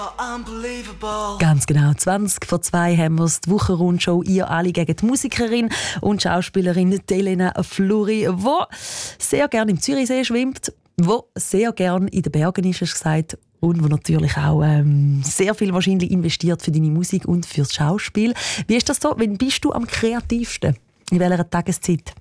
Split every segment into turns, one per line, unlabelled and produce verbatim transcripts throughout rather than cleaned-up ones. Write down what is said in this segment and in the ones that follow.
Ganz genau, zwanzig vor zwei haben wir die Wochenrundshow «Ihr alle» gegen die Musikerin und Schauspielerin Elena Fluri, die sehr gerne im Zürichsee schwimmt, die sehr gerne in den Bergen ist, hast du gesagt, und die natürlich auch ähm, sehr viel wahrscheinlich investiert für deine Musik und für das Schauspiel. Wie ist das so? Wann bist du am kreativsten? In welcher Tageszeit?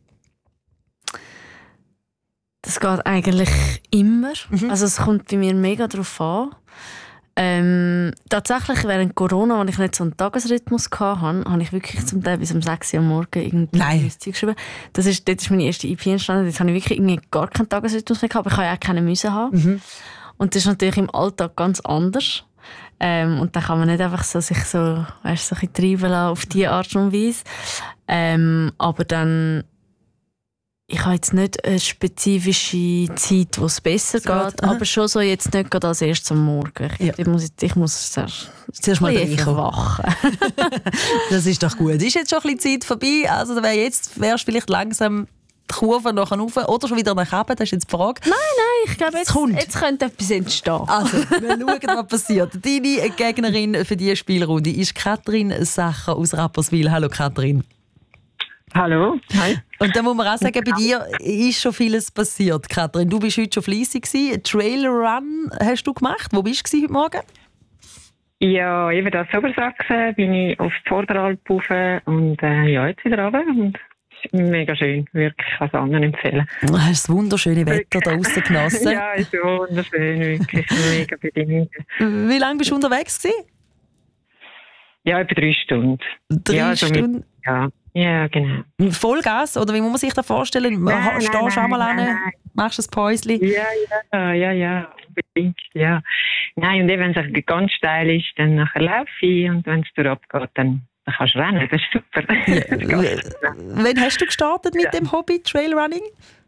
Das geht eigentlich immer.
Mhm.
Also es kommt bei mir mega darauf an. Ähm, tatsächlich während Corona, als ich nicht so einen Tagesrhythmus hatte, habe ich wirklich zum Teil bis um sechs Uhr am Morgen irgendwie Zeug geschrieben. Das ist, dort ist meine erste E P entstanden. Dort habe ich wirklich irgendwie gar keinen Tagesrhythmus mehr gehabt, aber ich habe ja auch keine müssen haben. Mhm. Und das ist natürlich im Alltag ganz anders. Ähm, und dann kann man nicht einfach so sich so, weißt, so ein bisschen treiben lassen auf diese Art und Weise. Ähm, aber dann ich habe jetzt nicht eine spezifische Zeit, wo es besser so geht, aber schon so jetzt nicht gerade als erstes am Morgen. Ich, ja. ich muss, ich muss zuerst,
zuerst mal
wachen.
Das ist doch gut. Ist jetzt schon ein bisschen Zeit vorbei? Also da wär jetzt wärst vielleicht langsam die Kurve nachher rauf oder schon wieder nach oben? Das ist jetzt die Frage.
Nein, nein, ich glaube, jetzt, jetzt könnte etwas entstehen.
Also, wir schauen, was passiert. Deine Gegnerin für diese Spielrunde ist Katrin Sacher aus Rapperswil. Hallo Katrin.
Hallo. Hi.
Und dann muss man auch sagen, bei dir ist schon vieles passiert, Katrin. Du bist heute schon fleissig gewesen. Trail Run hast du gemacht. Wo bist du heute Morgen?
Ja, eben das Obersachsen bin ich auf die Vorderalp rauf und äh, ja, jetzt wieder runter. Und es ist mega schön, wirklich, ich kann es anderen empfehlen.
Du hast das wunderschöne Wetter da draussen genossen.
Ja, es ist wunderschön, wirklich, mega Bedingungen.
Wie lange bist du unterwegs gewesen?
Ja, etwa drei Stunden.
Drei
ja, also
Stunden?
Mit, ja. Ja, genau.
Vollgas? Oder wie muss man sich das vorstellen?
Nein,
Stehst du einmal an, machst ein Päuschen?
Ja, ja, ja, ja, unbedingt, ja. Nein, und eben, wenn es ganz steil ist, dann nachher laufe ich und wenn es durchab geht, dann, dann kannst du rennen, das ist super.
Ja. Wann hast du gestartet mit ja. dem Hobby Trailrunning?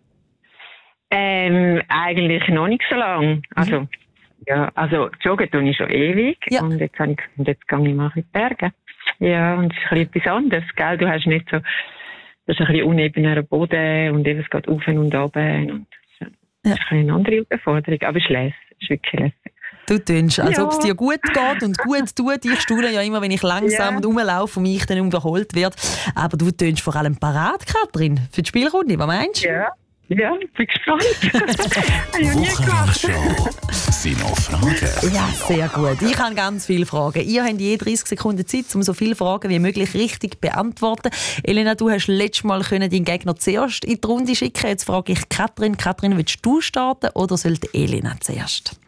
Ähm, eigentlich noch nicht so lange. Also, mhm. ja, also joggen tue ich schon ewig ja. und jetzt, habe ich, und jetzt gehe ich mal in die Berge. Ja, und es ist ein bisschen etwas anderes, gell? Du hast nicht so, das ist ein bisschen unebener Boden und eben, es geht auf und ab. Und das ist ja. eine andere Herausforderung, aber es ist lässig, es ist wirklich lässig.
Du tust, als ja. ob es dir gut geht und gut tut. Ich staune ja immer, wenn ich langsam ja. rumlaufe und mich dann überholt werde. Aber du tust vor allem parat, Katrin, für die Spielrunde. Was meinst du?
Ja. Ja, ich bin gespannt.
Wochenrundshow. Sind noch Fragen?
Ja, sehr gut. Ich habe ganz viele Fragen. Ihr habt je dreißig Sekunden Zeit, um so viele Fragen wie möglich richtig zu beantworten. Elena, du hast letztes Mal deinen Gegner zuerst in die Runde schicken. Jetzt frage ich Katrin. Katrin, willst du starten oder sollte Elena zuerst?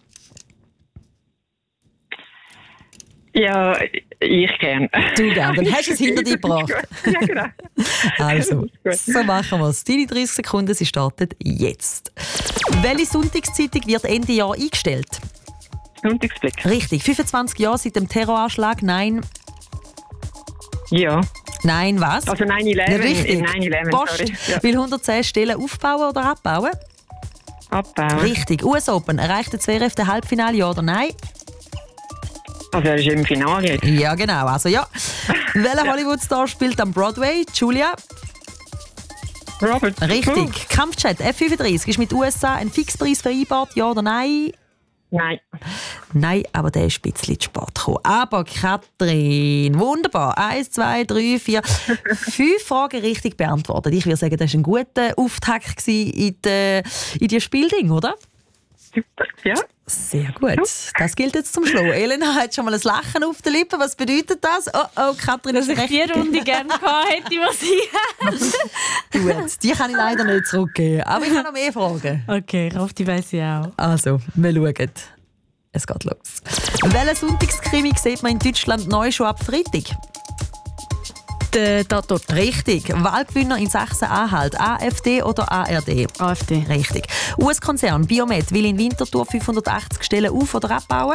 Ja, ich gern.
Du gern, dann hast du es hinter dir gebracht.
Ja, genau.
Also, so machen wir es. Deine dreißig Sekunden, sie startet jetzt. Welche Sonntagszeitung wird Ende Jahr eingestellt?
Sonntagsblick.
Richtig. fünfundzwanzig Jahre seit dem Terroranschlag. Nein.
Ja.
Nein, was?
Also neun elf.
Richtig.
neun elf,
Post
sorry. Ja.
will hundertzehn Stellen aufbauen oder abbauen?
Abbauen.
Richtig. U S Open. Erreicht der Zverev das Halbfinale, ja oder nein?
Also er ist im Finale jetzt.
Ja, genau. Also ja. Welcher ja. Hollywood-Star spielt am Broadway? Julia?
Robert.
Richtig.
Cool.
Kampfjet F fünfunddreißig ist mit U S A ein Fixpreis vereinbart, ja oder nein?
Nein.
Nein, aber der ist ein bisschen zu spät gekommen. Aber Katrin, wunderbar. Eins, zwei, drei, vier, fünf Fragen richtig beantwortet. Ich würde sagen, das war ein guter Auftakt in die, in die Spielding, oder?
Super, ja.
Sehr gut. Das gilt jetzt zum Schluss. Elena hat schon mal ein Lachen auf den Lippen. Was bedeutet das? Oh, oh, Katrin ist recht.
Dass ich die Runde gerne gehabt hätte, was ich
Gut, die kann ich leider nicht zurückgeben. Aber ich habe noch mehr Fragen.
Okay, ich hoffe, die weiss ich auch.
Also, wir schauen. Es geht los. Welchen Sonntagskrimi sieht man in Deutschland neu schon ab Freitag? Der Tatort. Richtig. Wahlgewinner in Sachsen-Anhalt. A F D oder A R D?
A F D.
Richtig. U S-Konzern Biomet will in Winterthur fünfhundertachtzig Stellen auf- oder abbauen?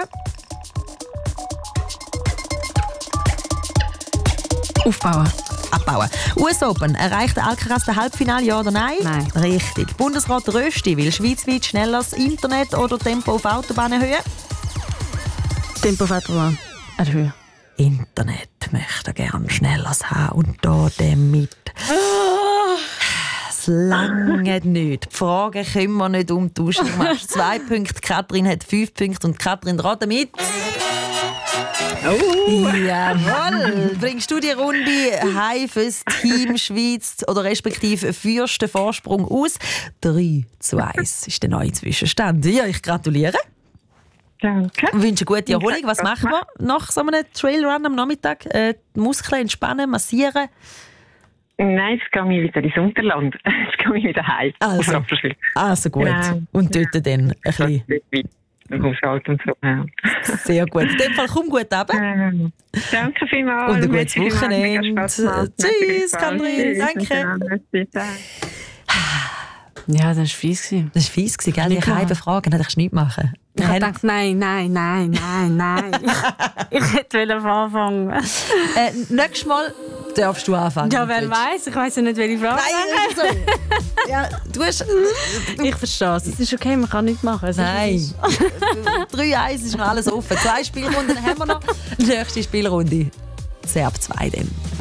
Aufbauen.
Abbauen. U S Open. Erreicht Alcaraz das Halbfinale, ja oder nein?
Nein.
Richtig. Bundesrat Rösti will schweizweit schnelleres Internet oder Tempo auf Autobahnen erhöhen?
Tempo auf Autobahn erhöhen.
Internet möchte gerne schnelleres haben und da damit. Es langt nicht. Die Fragen können wir nicht umtauschen. Du machst zwei Punkte, Katrin hat fünf Punkte und Katrin dran damit. Oh. Jawohl! Bringst du die Runde heim fürs Team Schweiz oder respektive führst den Vorsprung aus? drei zu eins ist der neue Zwischenstand. Ja, ich gratuliere.
Danke.
Ich wünsche eine gute Erholung. Was machen wir nach so einem Trailrun am Nachmittag? Äh, die Muskeln entspannen, massieren?
Nein, jetzt gehe ich wieder ins Unterland. Jetzt gehe ich wieder heim.
Also, also gut. Ja. Und dort ja. dann ein bisschen...
Haushalt und so. Ja.
Sehr gut. In dem Fall komm gut runter.
Danke vielmals.
Und ein gutes Wochenende. Tschüss, Kathrin. Danke.
Ja, das war fies.
Das war fies, gell? Ich habe Fragen, da kannst du nichts machen.
Ich habe gedacht, nein, nein, nein, nein, nein. Ich hätte anfangen.
äh, nächstes Mal darfst du anfangen.
Ja, wer weiß? Ich weiss ja nicht, welche Frage.
Nein, so. Ja, du hast...
Ich verstehe es. Es ist okay, man kann nichts machen.
Nein. drei eins ist noch alles offen. Zwei Spielrunden haben wir noch. Die nächste Spielrunde. Zerb zwei dann.